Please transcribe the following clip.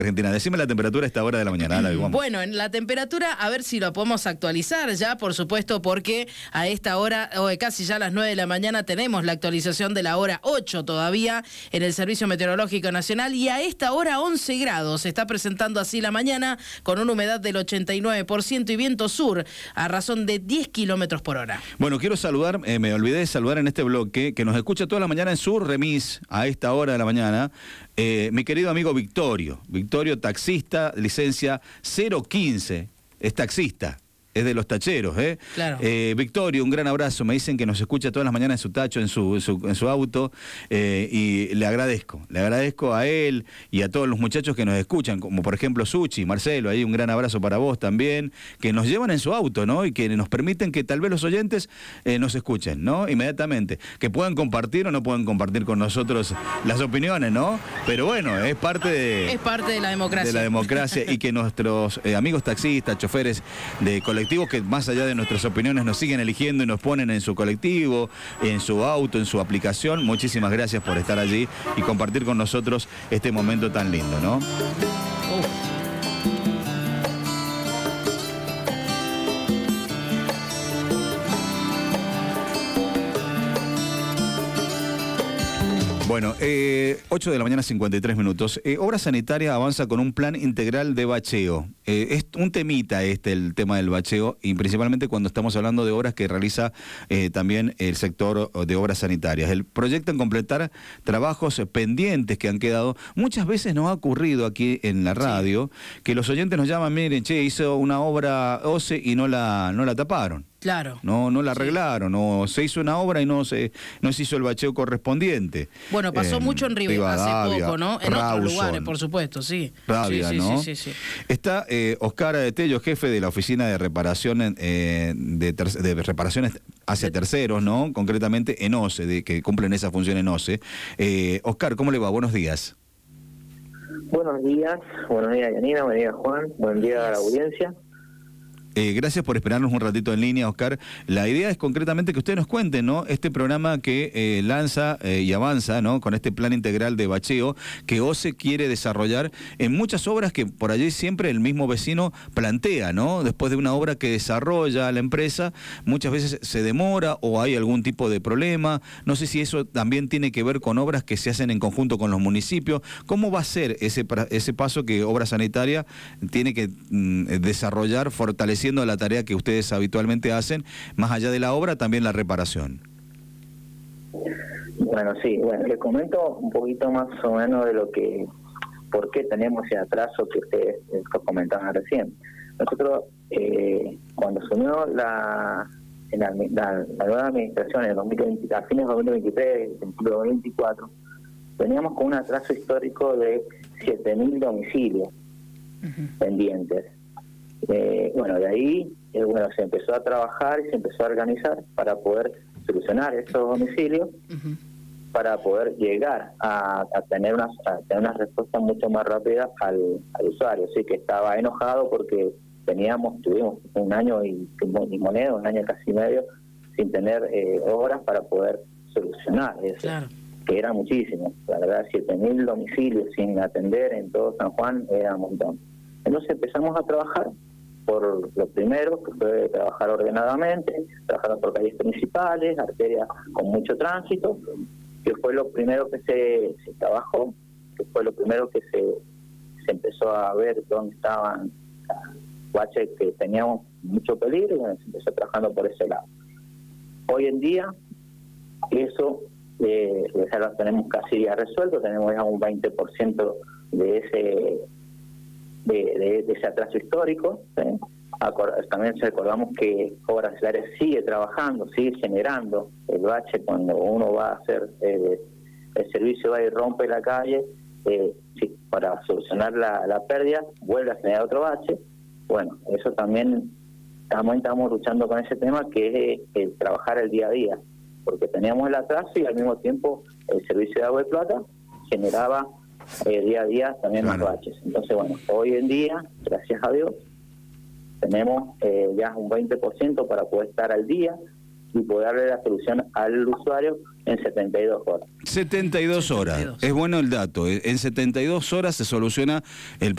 Argentina. Decime la temperatura a esta hora de la mañana. Bueno, en la temperatura, a ver si lo podemos actualizar ya, por supuesto, porque a esta hora, casi ya a las 9 de la mañana, tenemos la actualización de la hora 8 todavía en el Servicio Meteorológico Nacional, y a esta hora 11 grados. Se está presentando así la mañana con una humedad del 89% y viento sur a razón de 10 kilómetros por hora. Bueno, quiero saludar, me olvidé de saludar en este bloque, que nos escucha toda la mañana en su remis, a esta hora de la mañana, mi querido amigo Victorio, taxista, licencia 015, es taxista. Es de los tacheros, ¿eh? Claro. Victorio, un gran abrazo. Me dicen que nos escucha todas las mañanas en su tacho, en su auto, y le agradezco a él y a todos los muchachos que nos escuchan, como por ejemplo Suchi, Marcelo, ahí un gran abrazo para vos también, que nos llevan en su auto, ¿no? Y que nos permiten que tal vez los oyentes nos escuchen, ¿no? Inmediatamente. Que puedan compartir o no puedan compartir con nosotros las opiniones, ¿no? Pero bueno, es parte de la democracia. De la democracia, y que nuestros amigos taxistas, choferes de colectivos, que más allá de nuestras opiniones nos siguen eligiendo y nos ponen en su colectivo, en su auto, en su aplicación. Muchísimas gracias por estar allí y compartir con nosotros este momento tan lindo, ¿no? Bueno, 8 de la mañana, 53 minutos. Obra Sanitaria avanza con un plan integral de bacheo. Es un temita el tema del bacheo, y principalmente cuando estamos hablando de obras que realiza también el sector de obras sanitarias. El proyecto en completar trabajos pendientes que han quedado. Muchas veces nos ha ocurrido aquí en la radio que los oyentes nos llaman, miren, hizo una obra OCE y no la taparon. Claro. No la arreglaron, no se hizo una obra y no se hizo el bacheo correspondiente. Bueno, pasó mucho en Rivadavia hace poco, ¿no? En otros lugares, por supuesto, sí. Rabia, sí, ¿no? Sí. Está Oscar Tello, jefe de la oficina de reparación de reparaciones hacia terceros, ¿no? Concretamente en OCE, que cumplen esa función en OCE. Oscar, ¿cómo le va? Buenos días. Buenos días, Yanina, buen día Juan, buen día a la audiencia. Gracias por esperarnos un ratito en línea, Oscar. La idea es concretamente que usted nos cuente, ¿no? Este programa que lanza y avanza, ¿no? Con este plan integral de bacheo que OCE quiere desarrollar en muchas obras que por allí siempre el mismo vecino plantea, ¿no? Después de una obra que desarrolla la empresa, muchas veces se demora o hay algún tipo de problema. No sé si eso también tiene que ver con obras que se hacen en conjunto con los municipios. ¿Cómo va a ser ese paso que Obra Sanitaria tiene que desarrollar, fortalecer la tarea que ustedes habitualmente hacen, más allá de la obra, también la reparación? Bueno, les comento un poquito más o menos de por qué tenemos ese atraso que ustedes comentaban recién. Nosotros, cuando asumió la nueva administración en el 2020, a fines de 2023, principio de 2024, veníamos con un atraso histórico de 7.000 domicilios pendientes. De ahí se empezó a trabajar y se empezó a organizar para poder solucionar esos domicilios, para poder llegar a tener una respuesta mucho más rápida al usuario. Así que estaba enojado porque tuvimos un año y moneda, un año casi medio, sin tener obras para poder solucionar eso. Claro. Que era muchísimo. La verdad, 7.000 domicilios sin atender en todo San Juan era un montón. Entonces empezamos a trabajar por lo primero, que fue trabajar ordenadamente, trabajar por calles principales, arterias con mucho tránsito, que fue lo primero que se trabajó, que fue lo primero que se empezó a ver dónde estaban baches que teníamos mucho peligro, y se empezó trabajando por ese lado. Hoy en día, eso ya lo tenemos casi ya resuelto, tenemos ya un 20% de ese atraso histórico. También recordamos que Obras Sanitarias sigue trabajando, sigue generando el bache cuando uno va a hacer el servicio, va y rompe la calle, para solucionar la pérdida, vuelve a generar otro bache. Bueno, eso también estamos luchando con ese tema, que es el trabajar el día a día, porque teníamos el atraso y al mismo tiempo el servicio de agua y plata generaba día a día también más baches. Entonces, hoy en día, gracias a Dios, tenemos ya un 20% para poder estar al día, y poder darle la solución al usuario en 72 horas. 72 horas. 72. Es bueno el dato. En 72 horas se soluciona el